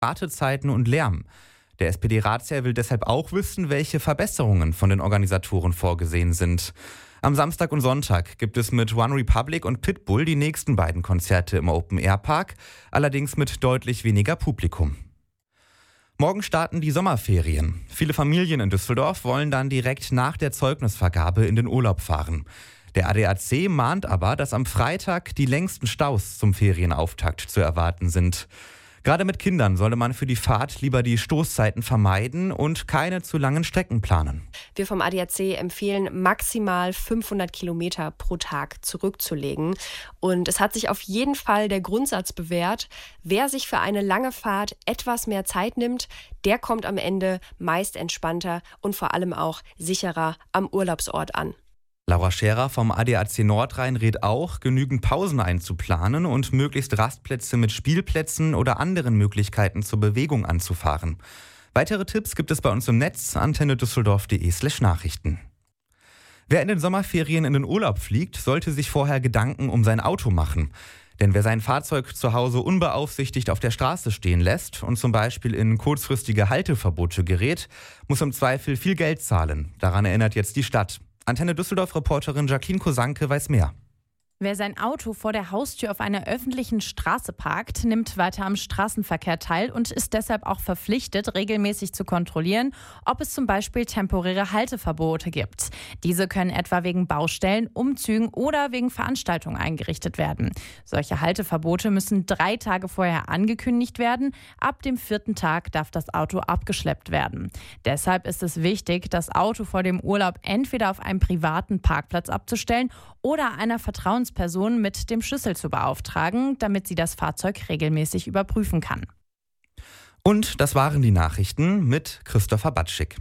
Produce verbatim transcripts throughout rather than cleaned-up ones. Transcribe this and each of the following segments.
Wartezeiten und Lärm. Der S P D-Ratsherr will deshalb auch wissen, welche Verbesserungen von den Organisatoren vorgesehen sind. Am Samstag und Sonntag gibt es mit One Republic und Pitbull die nächsten beiden Konzerte im Open-Air-Park, allerdings mit deutlich weniger Publikum. Morgen starten die Sommerferien. Viele Familien in Düsseldorf wollen dann direkt nach der Zeugnisvergabe in den Urlaub fahren. Der A D A C mahnt aber, dass am Freitag die längsten Staus zum Ferienauftakt zu erwarten sind. Gerade mit Kindern solle man für die Fahrt lieber die Stoßzeiten vermeiden und keine zu langen Strecken planen. Wir vom A D A C empfehlen, maximal fünfhundert Kilometer pro Tag zurückzulegen. Und es hat sich auf jeden Fall der Grundsatz bewährt, wer sich für eine lange Fahrt etwas mehr Zeit nimmt, der kommt am Ende meist entspannter und vor allem auch sicherer am Urlaubsort an. Laura Scherer vom A D A C Nordrhein rät auch, genügend Pausen einzuplanen und möglichst Rastplätze mit Spielplätzen oder anderen Möglichkeiten zur Bewegung anzufahren. Weitere Tipps gibt es bei uns im Netz, antenne düsseldorf punkt de slash Nachrichten. Wer in den Sommerferien in den Urlaub fliegt, sollte sich vorher Gedanken um sein Auto machen. Denn wer sein Fahrzeug zu Hause unbeaufsichtigt auf der Straße stehen lässt und zum Beispiel in kurzfristige Halteverbote gerät, muss im Zweifel viel Geld zahlen. Daran erinnert jetzt die Stadt. Antenne Düsseldorf-Reporterin Jacqueline Kosanke weiß mehr. Wer sein Auto vor der Haustür auf einer öffentlichen Straße parkt, nimmt weiter am Straßenverkehr teil und ist deshalb auch verpflichtet, regelmäßig zu kontrollieren, ob es zum Beispiel temporäre Halteverbote gibt. Diese können etwa wegen Baustellen, Umzügen oder wegen Veranstaltungen eingerichtet werden. Solche Halteverbote müssen drei Tage vorher angekündigt werden. Ab dem vierten Tag darf das Auto abgeschleppt werden. Deshalb ist es wichtig, das Auto vor dem Urlaub entweder auf einem privaten Parkplatz abzustellen oder einer Vertrauensperson mit dem Schlüssel zu beauftragen, damit sie das Fahrzeug regelmäßig überprüfen kann. Und das waren die Nachrichten mit Christopher Batschik.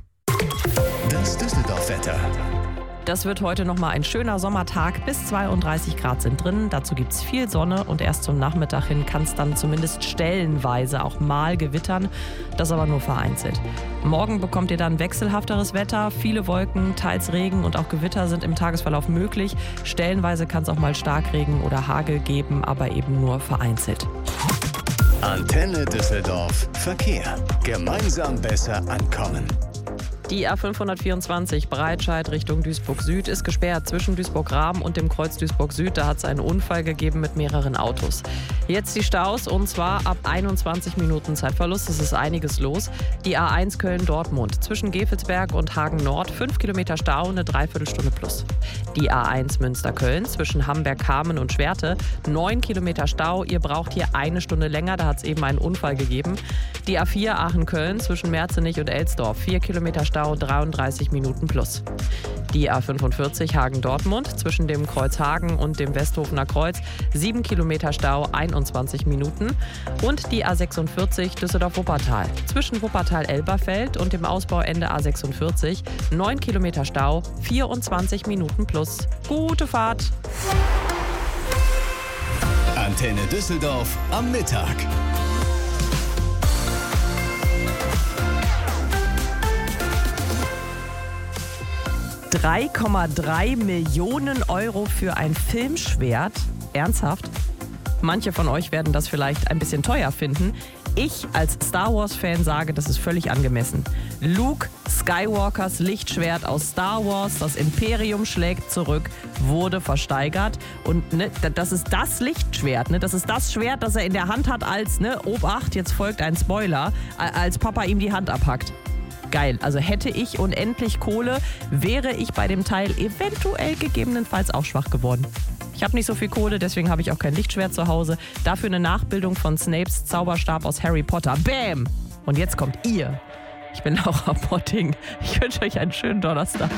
Das Düsseldorf-Wetter. Das wird heute nochmal ein schöner Sommertag. Bis zweiunddreißig Grad sind drin. Dazu gibt es viel Sonne und erst zum Nachmittag hin kann es dann zumindest stellenweise auch mal gewittern. Das aber nur vereinzelt. Morgen bekommt ihr dann wechselhafteres Wetter. Viele Wolken, teils Regen und auch Gewitter sind im Tagesverlauf möglich. Stellenweise kann es auch mal Starkregen oder Hagel geben, aber eben nur vereinzelt. Antenne Düsseldorf Verkehr. Gemeinsam besser ankommen. Die A fünfhundertvierundzwanzig Breitscheid Richtung Duisburg Süd ist gesperrt zwischen Duisburg-Rahm und dem Kreuz Duisburg Süd. Da hat es einen Unfall gegeben mit mehreren Autos. Jetzt die Staus und zwar ab einundzwanzig Minuten Zeitverlust. Es ist einiges los. Die A eins Köln-Dortmund zwischen Gevelsberg und Hagen-Nord. fünf Kilometer Stau, eine Dreiviertelstunde plus. Die A eins Münster-Köln zwischen Hamberg-Kamen und Schwerte. neun Kilometer Stau. Ihr braucht hier eine Stunde länger. Da hat es eben einen Unfall gegeben. Die A vier Aachen-Köln zwischen Merzenich und Elsdorf. vier Kilometer Stau. dreiunddreißig Minuten plus. Die A fünfundvierzig Hagen-Dortmund zwischen dem Kreuz Hagen und dem Westhofener Kreuz. sieben Kilometer Stau, einundzwanzig Minuten. Und die A sechsundvierzig Düsseldorf-Wuppertal zwischen Wuppertal-Elberfeld und dem Ausbauende A sechsundvierzig. neun Kilometer Stau, vierundzwanzig Minuten plus. Gute Fahrt! Antenne Düsseldorf am Mittag. drei Komma drei Millionen Euro für ein Filmschwert? Ernsthaft? Manche von euch werden das vielleicht ein bisschen teuer finden. Ich als Star Wars-Fan sage, das ist völlig angemessen. Luke Skywalkers Lichtschwert aus Star Wars, das Imperium schlägt zurück, wurde versteigert. Und ne, das ist das Lichtschwert, ne? Das ist das Schwert, das er in der Hand hat als, ne, Obacht, jetzt folgt ein Spoiler, als Papa ihm die Hand abhackt. Geil, also hätte ich unendlich Kohle, wäre ich bei dem Teil eventuell gegebenenfalls auch schwach geworden. Ich habe nicht so viel Kohle, deswegen habe ich auch kein Lichtschwert zu Hause. Dafür eine Nachbildung von Snapes Zauberstab aus Harry Potter. Bäm! Und jetzt kommt ihr. Ich bin Laura Potting. Ich wünsche euch einen schönen Donnerstag.